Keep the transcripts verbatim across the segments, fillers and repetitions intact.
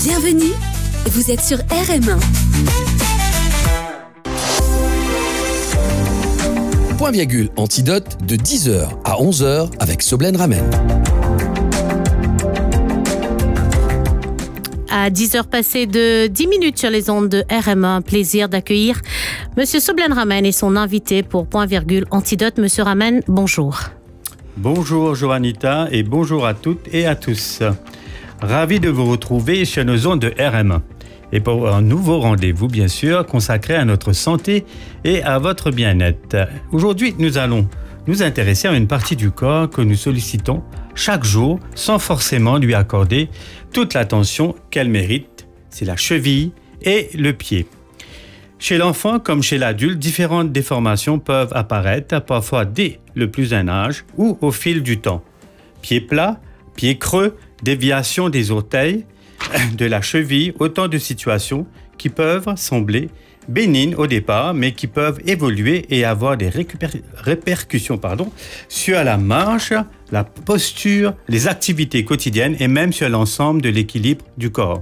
Bienvenue, vous êtes sur R M un. Point virgule antidote de dix heures à onze heures avec Soblen Ramen. À dix heures passées de dix minutes sur les ondes de R M un, plaisir d'accueillir Monsieur Soblen Ramen et son invité pour Point virgule antidote. Monsieur Ramen, bonjour. Bonjour Joanita et bonjour à toutes et à tous. Ravi de vous retrouver sur nos ondes de R M un. Et pour un nouveau rendez-vous, bien sûr, consacré à notre santé et à votre bien-être. Aujourd'hui, nous allons nous intéresser à une partie du corps que nous sollicitons chaque jour sans forcément lui accorder toute l'attention qu'elle mérite. C'est la cheville et le pied. Chez l'enfant comme chez l'adulte, différentes déformations peuvent apparaître, parfois dès le plus jeune âge ou au fil du temps. Pied plat, pied creux, déviation des orteils, de la cheville, autant de situations qui peuvent sembler bénignes au départ, mais qui peuvent évoluer et avoir des récupér- répercussions pardon, sur la marche, la posture, les activités quotidiennes et même sur l'ensemble de l'équilibre du corps.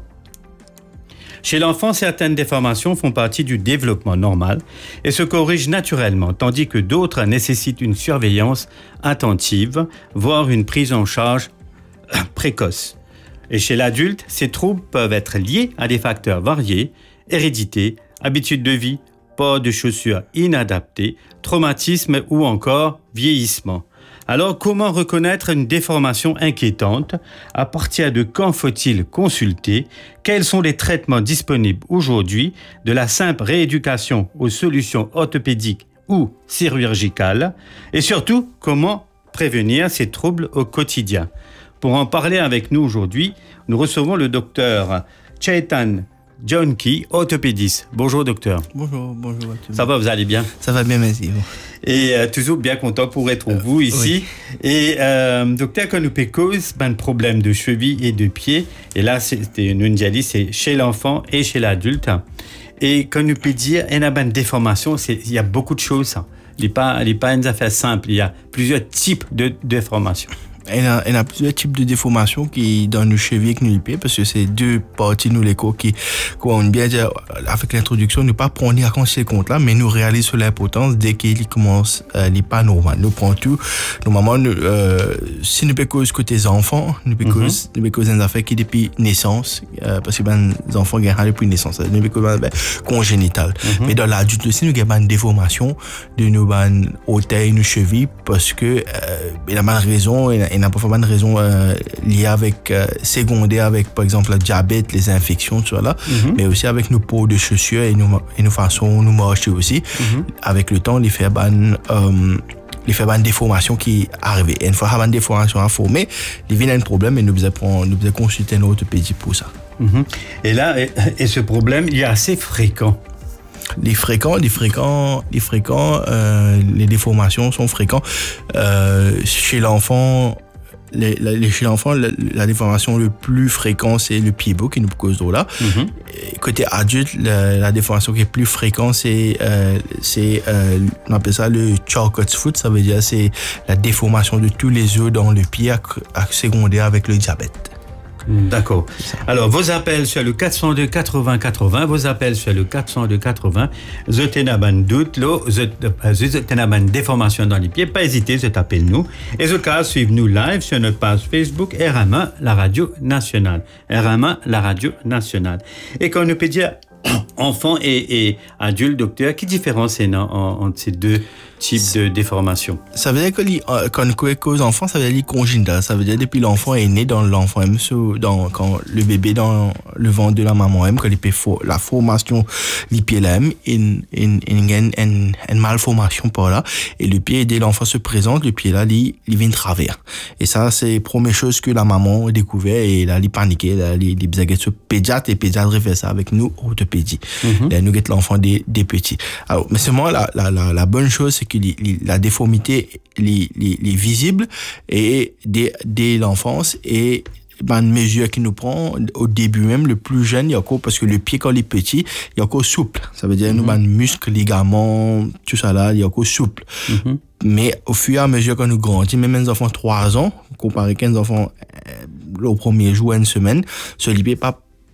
Chez l'enfant, certaines déformations font partie du développement normal et se corrigent naturellement, tandis que d'autres nécessitent une surveillance attentive, voire une prise en charge précoce. Et chez l'adulte, ces troubles peuvent être liés à des facteurs variés, hérédité, habitudes de vie, port de chaussures inadaptées, traumatisme ou encore vieillissement. Alors, comment reconnaître une déformation inquiétante? À partir de quand faut-il consulter? Quels sont les traitements disponibles aujourd'hui, de la simple rééducation aux solutions orthopédiques ou chirurgicales? Et surtout, comment prévenir ces troubles au quotidien? Pour en parler avec nous aujourd'hui, nous recevons le docteur Chetan Jonki, orthopédiste. Bonjour docteur. Bonjour, bonjour à tous. Ça va, vous allez bien? Ça va bien, merci. Et euh, toujours bien content pour être euh, vous ici. Oui. Et euh, docteur, quand nous cause ben problème de cheville et de pied, et là c'était une dialyse, c'est chez l'enfant et chez l'adulte. Et quand nous peut dire, il y a une déformation, c'est, il y a beaucoup de choses. Il n'est pas, il n'est pas une affaire simple. Il y a plusieurs types de déformations. Il y a, il y a plusieurs types de déformations qui dans nos chevilles et nos pieds, parce que c'est deux parties nous les corps qui, qu'on bien dire avec l'introduction, ne pas prendre à conscience compte là, mais nous réalisons l'importance dès qu'il commence euh, les pas normal. Nous prenons tout. Normalement, nous, euh, si nous pécons côté enfants, nous pécons mm-hmm. nous pécons des affaires qui depuis naissance, euh, parce que ben les enfants gagnent depuis naissance, nous pécons ben, congénitales. Mm-hmm. Mais dans l'adulte aussi, nous avons une déformation de nos ben orteils, nos chevilles, parce que euh, il a mal raison. Il a, il y a parfois une raison euh, liée avec euh, secondaire avec par exemple le diabète, les infections, tout ça là, mm-hmm. mais aussi avec nos peaux de chaussures et nos et nos façons nous marcher aussi. Mm-hmm. Avec le temps, les faire ban euh, les faire ban déformation qui arrive. Et une fois ban déformation à former, il vient un problème et nous devons prendre nous devons consulter un orthopédie pour ça. Mm-hmm. Et là et, et ce problème, il est assez fréquent. Les fréquents, les fréquents, les fréquents, euh, les déformations sont fréquents euh, chez l'enfant. Les, les, chez l'enfant, la, la déformation le plus fréquente, c'est le pied-bot qui nous cause de là. Mm-hmm. Côté adulte, la, la déformation qui est plus fréquente, c'est, euh, c'est euh, on appelle ça le Charcot's foot. Ça veut dire c'est la déformation de tous les os dans le pied à, à secondaire avec le diabète. D'accord. Alors, vos appels sur le quatre cent deux quatre-vingts quatre-vingts, vos appels sur le quatre cent deux quatre-vingts, vous avez un doute, vous avez une déformation dans les pieds, pas hésiter, vous appelez nous. Et ce cas, suivez-nous live sur notre page Facebook R M un, la radio nationale. R M un, la radio nationale. Et quand on peut dire enfant et, et adulte, docteur, quelle différence est entre ces deux types de déformations? Ça veut dire que quand on cause enfant, ça veut dire congénital. Ça veut dire depuis l'enfant est né dans l'enfant M, dans quand le bébé dans le ventre de la maman M, quand il fait la formation les pieds là M, il il il y a une une malformation par là et le pied dès l'enfant se présente, le pied là il il vient de travers. Et ça c'est la première chose que la maman a découvert et là il paniquait, là il il besoin de pédiatre et pédiatre fait ça avec nous orthopédie. Mm-hmm. Là nous get l'enfant des des petits. Alors mais seulement la la la la bonne chose c'est que les, les, la déformité les, les, les visible et dès, dès l'enfance et ben, une mesure qui nous prend au début même le plus jeune il y a encore parce que le pied quand il est petit il y a encore souple, ça veut dire mm-hmm. nous ben muscles, ligaments, tout ça là il y a encore souple. Mm-hmm. Mais au fur et à mesure que nous grandissons, même les enfants trois ans comparé à quinze enfants euh, au premier jour une semaine, ce libé pas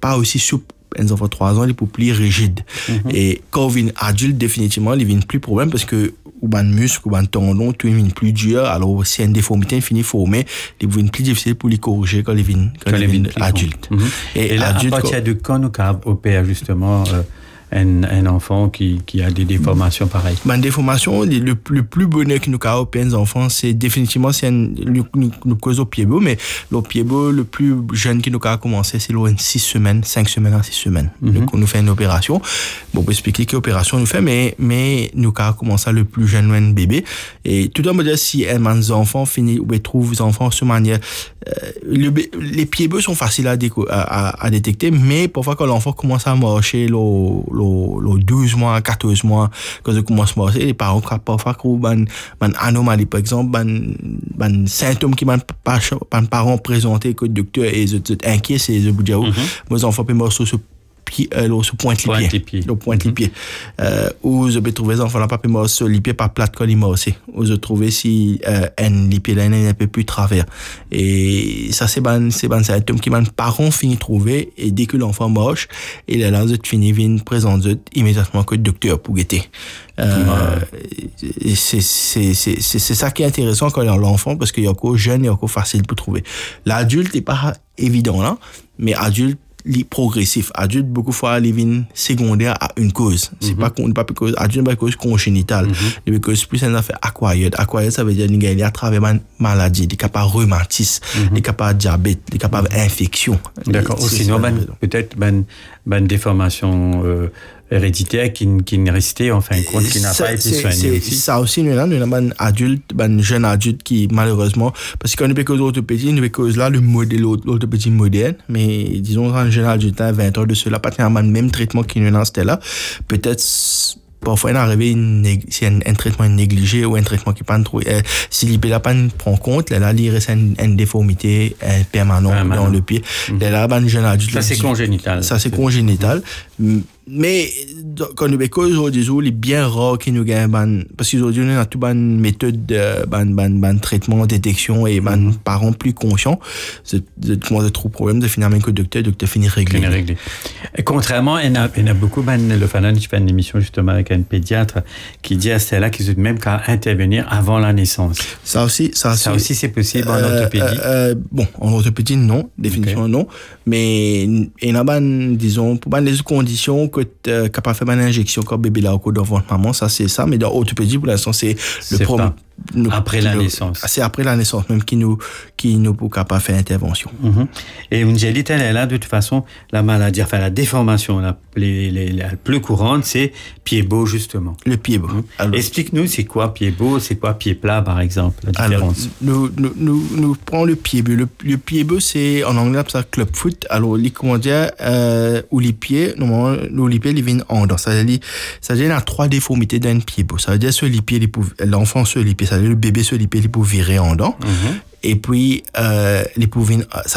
pas aussi souple. Les enfants de trois ans, ils sont plus rigides. Mm-hmm. Et quand ils viennent adultes, définitivement, ils viennent plus problème parce que ou ban muscle, ou ban tendon, tout ils viennent plus dur. Alors, si il y a une déformité, ils finissent formés, ils viennent plus difficile pour les corriger quand ils viennent, quand quand ils viennent adultes. Mm-hmm. Et, et là, adulte, à partir quand... de quand nous opère justement euh, un, un enfant qui, qui a des déformations pareilles? Ben, déformation, le, le plus bonheur que nous avons pour les enfants, c'est définitivement, c'est nous, nous, nous cause au pied beau, mais le pied beau, le plus jeune qui nous a commencé, c'est le six semaines, cinq semaines à six semaines. Mm-hmm. Donc, on nous fait une opération. Bon, on peut expliquer quelle opération on nous fait, mais, mais nous avons commencé le plus jeune, un bébé. Et tout le monde dire si un enfant finit, ou trouve les enfants de manière, euh, le, les pieds beaux sont faciles à, déco, à, à, à détecter, mais parfois quand l'enfant commence à marcher, le, le, le douze mois, quatorze mois, quand il commence à marcher, les parents parfois trouvent une anomalie. Par exemple, un symptôme qui m'a pas un parent présenté que le docteur est inquiet, c'est de vous dire, mes enfants peuvent marcher sur pied, euh, sur pointe les pieds, le pointe les pieds. Euh, ou je peux trouver les enfants là pas peuvent marcher sur les pieds pas plate quand ils marchent. Ou je trouver si euh, un les pieds là un peu plus travers. Et ça c'est ban c'est ban symptôme qui man parents finit trouver et dès que l'enfant marche, il est là je finit vient présenter immédiatement que le docteur pour guetter. Euh, ouais. c'est, c'est, c'est, c'est, c'est ça qui est intéressant quand il y a l'enfant parce qu'il y a encore jeune et encore facile pour trouver. L'adulte n'est pas évident là, mais adulte li progressif. Adulte, beaucoup de fois, il vient secondaire à une cause. C'est mm-hmm. pas, pas une cause, adulte, pas une cause congénitale. Mm-hmm. Il y a une cause plus une affaire acquired. Acquired, ça veut dire qu'il y a à travers une maladie, il est capable de rhumatisme, il est capable de diabète, il est capable d'infection. D'accord. Ou sinon, ben, peut-être, ben, ben, déformation, euh, héréditaire qui, qui n'est resté en fin de compte, qui n'a ça, pas été soigné aussi. Ça aussi, nous avons un adulte, un jeune adulte qui, malheureusement, parce qu'on ne peut cause l'orthopédie, nous peut cause là le modèle, l'orthopédie moderne, mais disons, un jeune adulte, à vingt ans de cela, pas le même traitement qu'il nous a là. Peut-être, parfois, il est arrivé, c'est un, un traitement négligé ou un traitement qui pas trop, euh, si l'I P là pas prend compte, là, il reste une, une déformité euh, permanente ah, dans le pied. Mm-hmm. Là, là, un jeune adulte. Ça, c'est congénital. Ça, c'est congénital. Mm-hmm. Mais quand nous bécons aujourd'hui, il est bien rare qu'il nous gagne ban parce qu'aujourd'hui on a toute une méthode de ban ban ban traitement, détection et ban mm-hmm. parents plus conscients. C'est de trop problème de finalement que le docteur, le docteur finit réglé. Finit réglé. Et contrairement, il y a, il y a beaucoup ban le fanal qui fait une émission justement avec un pédiatre qui dit à celle-là qu'ils ont même qu'à intervenir avant la naissance. Ça aussi, ça, ça aussi c'est possible en euh, orthopédie. Euh, euh, bon, en orthopédie non, définitivement okay. non, mais il y a ban disons pour ban les conditions que tu es capable de faire une injection quand bébé là au col d'enfant maman, ça c'est ça, mais dans orthopédie pour l'instant c'est le premier. Après la nous, naissance. C'est après la naissance même qui nous qui nous pour capable faire intervention. Mm-hmm. Et une gélite elle est là de toute façon la maladie, enfin la déformation la, les, les, la plus courante c'est pied beau justement. Le pied beau. Mm-hmm. Alors, explique-nous c'est quoi pied beau, c'est quoi pied plat par exemple la différence. Alors, nous nous nous nous prenons le pied beau. Le, le pied beau c'est en anglais ça club foot. Alors les comment dire euh, où les pieds normalement nous les pieds ils viennent en dedans. Ça veut dire ça veut dire il y a trois déformités d'un pied beau. Ça veut dire sur les pieds l'enfant sur les pieds ça veut dire le bébé sur les pieds il peut virer en dedans. Mm-hmm. Et puis, euh, les pouvines,